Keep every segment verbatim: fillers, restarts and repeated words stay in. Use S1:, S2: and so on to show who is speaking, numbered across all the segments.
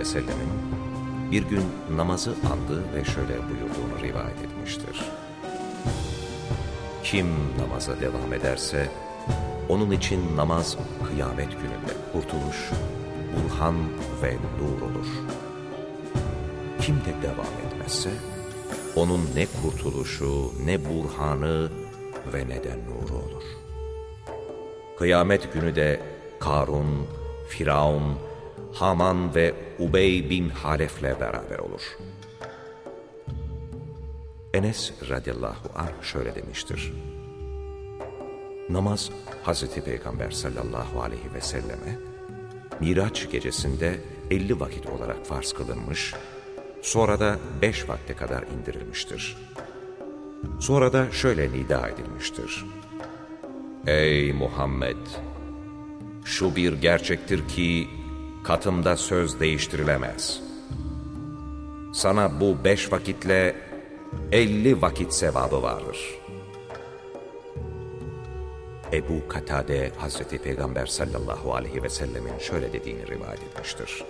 S1: ve sellemin bir gün namazı andı ve şöyle buyurduğunu rivayet etmiştir. Kim namaza devam ederse, onun için namaz kıyamet gününde kurtuluş, burhan ve nur olur. Kim de devam etmezse, onun ne kurtuluşu, ne burhanı ve ne de nuru olur. Kıyamet günü de Karun, Firavun, Haman ve Ubey bin Halef'le beraber olur. Enes radıyallahu anh şöyle demiştir. Namaz Hazreti Peygamber sallallahu aleyhi ve selleme Miraç gecesinde elli vakit olarak farz kılınmış, sonra da beş vakte kadar indirilmiştir. Sonra da şöyle nida edilmiştir. Ey Muhammed! Şu bir gerçektir ki katımda söz değiştirilemez. Sana bu beş vakitle elli vakit sevabı vardır. Ebu Katade Hazreti Peygamber sallallahu aleyhi ve sellemin şöyle dediğini rivayet etmiştir.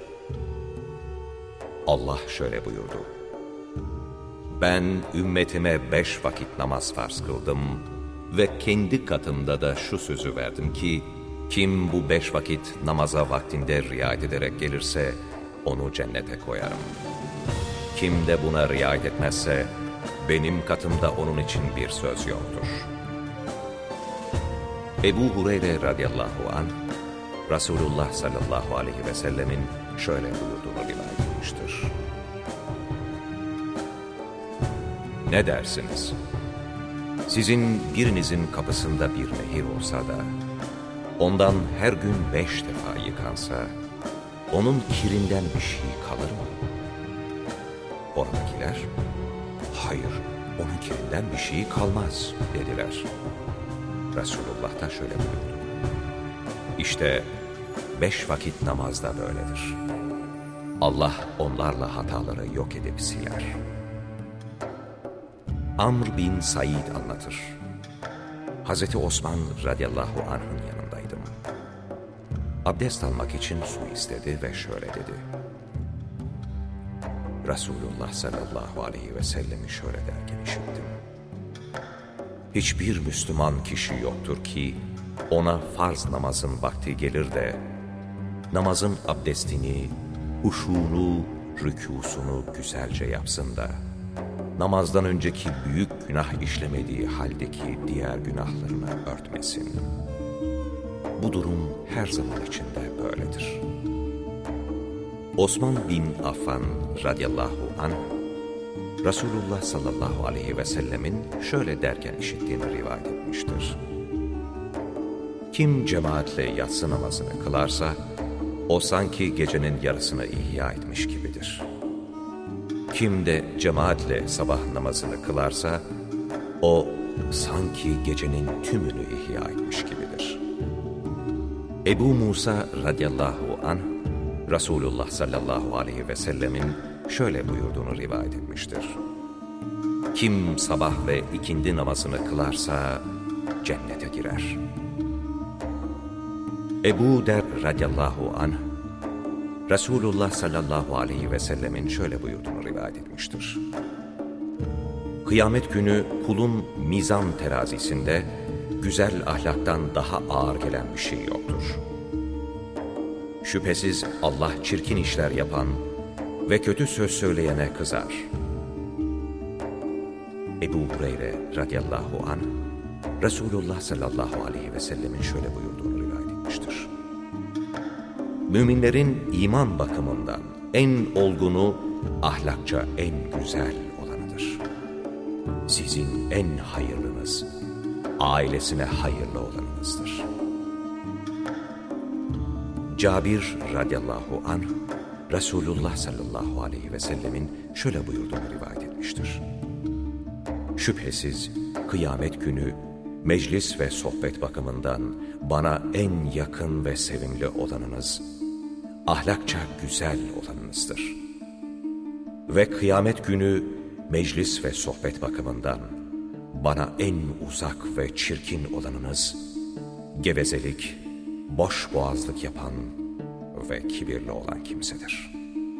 S1: Allah şöyle buyurdu. Ben ümmetime beş vakit namaz farz kıldım ve kendi katımda da şu sözü verdim ki, kim bu beş vakit namaza vaktinde riayet ederek gelirse onu cennete koyarım. Kim de buna riayet etmezse benim katımda onun için bir söz yoktur. Ebu Hureyre radıyallahu anh, Resulullah sallallahu aleyhi ve sellemin şöyle buyurduğunu rivayet etmiştir. Ne dersiniz? Sizin birinizin kapısında bir nehir olsa da, ondan her gün beş defa yıkansa, onun kirinden bir şey kalır mı? Oradakiler, hayır, onun kirinden bir şey kalmaz dediler. Resulullah da şöyle buyurdu. İşte beş vakit namaz da böyledir. Allah onlarla hataları yok edip siler. Amr bin Said anlatır. Hazreti Osman radıyallahu anh'ın yanındaydım. Abdest almak için su istedi ve şöyle dedi. Resulullah sallallahu aleyhi ve sellemi şöyle derken işittim. Hiçbir Müslüman kişi yoktur ki ona farz namazın vakti gelir de namazın abdestini, huşunu, rükûsunu güzelce yapsın da namazdan önceki büyük günah işlemediği haldeki diğer günahlarını örtmesin. Bu durum her zaman içinde böyledir. Osman bin Affan radıyallahu anh, Resulullah sallallahu aleyhi ve sellemin şöyle derken işittiğini rivayet etmiştir. Kim cemaatle yatsı namazını kılarsa, o sanki gecenin yarısını ihya etmiş gibidir. Kim de cemaatle sabah namazını kılarsa, o sanki gecenin tümünü ihya etmiş gibidir. Ebu Musa radıyallahu anh, Resulullah sallallahu aleyhi ve sellemin şöyle buyurduğunu rivayet etmiştir. Kim sabah ve ikindi namazını kılarsa cennete girer. Ebu Der radıyallahu anh, Resulullah sallallahu aleyhi ve sellemin şöyle buyurduğunu rivayet etmiştir. Kıyamet günü kulun mizan terazisinde güzel ahlaktan daha ağır gelen bir şey yoktur. Şüphesiz Allah çirkin işler yapan ve kötü söz söyleyene kızar. Ebu Hureyre radıyallahu anh, Resulullah sallallahu aleyhi ve sellemin şöyle buyurduğunu rivayet etmiştir. Müminlerin iman bakımından en olgunu, ahlakça en güzel olanıdır. Sizin en hayırlınız, ailesine hayırlı olanınızdır. Cabir radıyallahu anh, Resulullah sallallahu aleyhi ve sellemin şöyle buyurduğunu rivayet etmiştir. Şüphesiz kıyamet günü meclis ve sohbet bakımından bana en yakın ve sevimli olanınız, ahlakça güzel olanınızdır. Ve kıyamet günü meclis ve sohbet bakımından bana en uzak ve çirkin olanınız, gevezelik, boş boğazlık yapan ve kibirli olan kimsedir.